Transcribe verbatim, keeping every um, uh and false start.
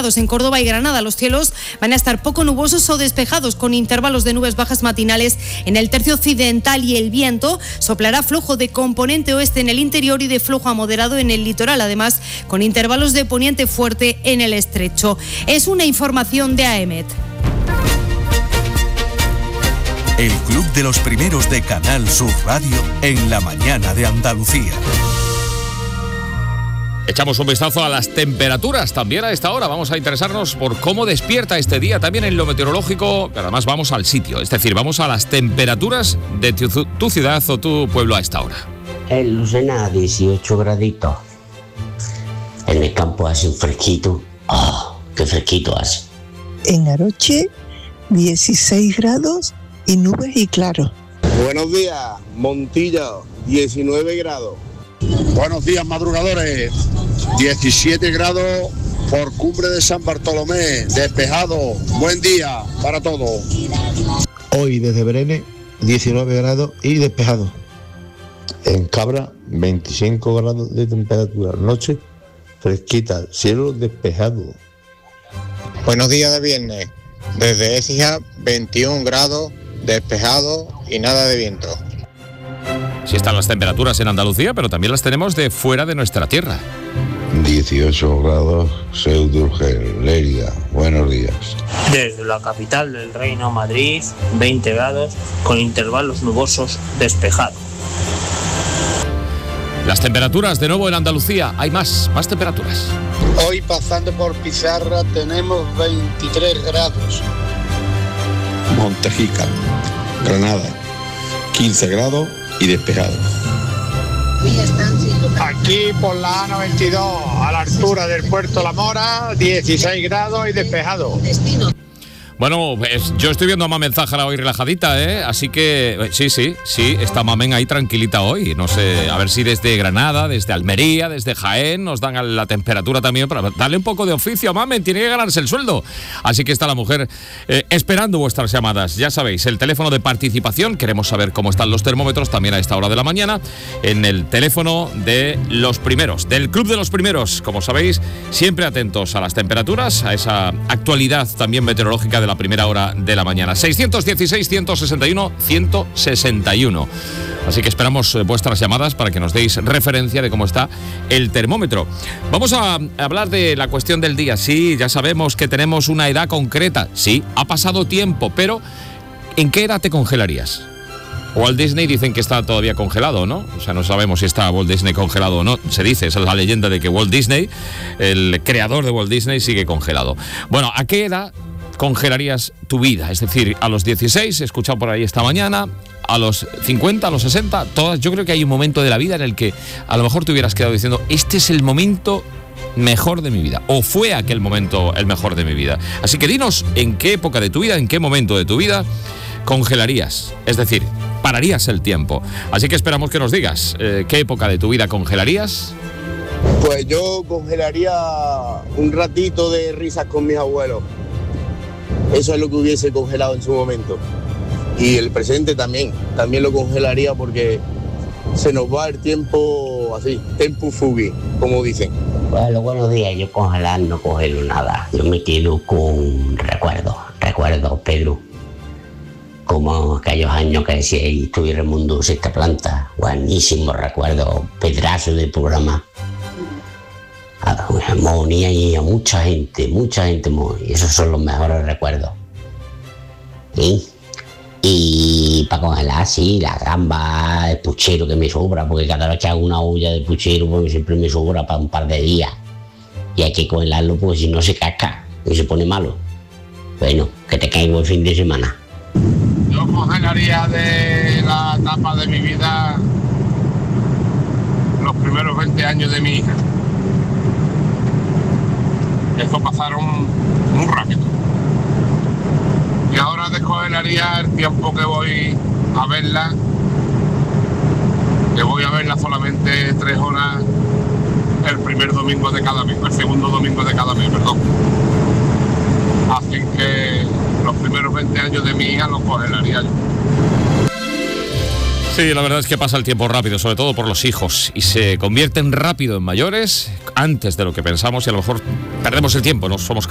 grados en Córdoba y Granada. Los cielos van a estar poco nubosos o despejados, con intervalos de nubes bajas matinales en el tercio occidental, y el viento soplará flojo de componente oeste en el interior y de flojo a moderado en el litoral, además con intervalos de poniente fuerte en el estrecho. Es una información de A E M E T. El Club de los Primeros de Canal Sur Radio en la mañana de Andalucía. Echamos un vistazo a las temperaturas también a esta hora. Vamos a interesarnos por cómo despierta este día también en lo meteorológico, pero además vamos al sitio, es decir, vamos a las temperaturas de tu, tu ciudad o tu pueblo a esta hora. En Lucena, dieciocho graditos. En el campo hace un fresquito. ¡Oh, qué fresquito hace! En Aroche, dieciséis grados y nubes y claro. Buenos días, Montillo, diecinueve grados. Buenos días, madrugadores. diecisiete grados por Cumbre de San Bartolomé, despejado. Buen día para todos. Hoy desde Brenes, diecinueve grados y despejado. En Cabra, veinticinco grados de temperatura. Noche fresquita, cielo despejado. Buenos días de viernes. Desde Écija, veintiún grados, despejado y nada de viento. Sí están las temperaturas en Andalucía, pero también las tenemos de fuera de nuestra tierra. dieciocho grados, Ceuta, Urgel, Lérida. Buenos días. Desde la capital del Reino, Madrid, veinte grados, con intervalos nubosos, despejado. Las temperaturas de nuevo en Andalucía, hay más, más temperaturas. Hoy pasando por Pizarra tenemos veintitrés grados. Montejica, Granada, quince grados y despejado. Aquí por la A noventa y dos, a la altura del Puerto La Mora, dieciséis grados y despejado. Bueno, pues yo estoy viendo a Mamen Zájara hoy relajadita, ¿eh? Así que sí, sí, sí, está Mamen ahí tranquilita hoy. No sé, a ver si desde Granada, desde Almería, desde Jaén nos dan la temperatura también para darle un poco de oficio a Mamen. Tiene que ganarse el sueldo. Así que está la mujer eh, esperando vuestras llamadas. Ya sabéis, el teléfono de participación. Queremos saber cómo están los termómetros también a esta hora de la mañana. En el teléfono de los primeros, del Club de los Primeros. Como sabéis, siempre atentos a las temperaturas, a esa actualidad también meteorológica de la primera hora de la mañana. seiscientos dieciséis, ciento sesenta y uno, ciento sesenta y uno. Así que esperamos vuestras llamadas para que nos deis referencia de cómo está el termómetro. Vamos a hablar de la cuestión del día. Sí, ya sabemos que tenemos una edad concreta. Sí, ha pasado tiempo, pero ¿en qué edad te congelarías? Walt Disney dicen que está todavía congelado, ¿no? O sea, no sabemos si está Walt Disney congelado o no. Se dice, esa es la leyenda de que Walt Disney, el creador de Walt Disney, sigue congelado. Bueno, ¿a qué edad congelarías tu vida? Es decir, a los dieciséis, he escuchado por ahí esta mañana, a los cincuenta, a los sesenta, todas. Yo creo que hay un momento de la vida en el que a lo mejor te hubieras quedado diciendo, este es el momento mejor de mi vida, o fue aquel momento el mejor de mi vida. Así que dinos en qué época de tu vida, en qué momento de tu vida congelarías, es decir, pararías el tiempo. Así que esperamos que nos digas eh, qué época de tu vida congelarías. Pues yo congelaría un ratito de risas con mis abuelos. Eso es lo que hubiese congelado en su momento. Y el presente también, también lo congelaría porque se nos va el tiempo así, tempo fuggi, como dicen. Bueno, buenos días, yo congelar no congelo nada. Yo me quedo con recuerdos, recuerdos, Pedro. Como aquellos años que decía, y estuviera el mundo sexta planta. Buenísimos recuerdos, pedazo de programa. Moría y a mucha gente, mucha gente moría. Esos son los mejores recuerdos. ¿Sí? Y para congelar, sí, la gamba, el puchero que me sobra, porque cada noche hago una olla de puchero porque siempre me sobra para un par de días. Y hay que congelarlo porque si no se casca y se pone malo. Bueno, que te caigo el fin de semana. Yo congelaría de la etapa de mi vida los primeros veinte años de mi hija. Eso pasaron muy rápido. Y ahora descongelaría el tiempo que voy a verla, que voy a verla solamente tres horas el primer domingo de cada mes, el segundo domingo de cada mes, perdón. Así que los primeros veinte años de mi hija los congelaría yo. Sí, la verdad es que pasa el tiempo rápido, sobre todo por los hijos, y se convierten rápido en mayores antes de lo que pensamos y a lo mejor perdemos el tiempo, no somos capaces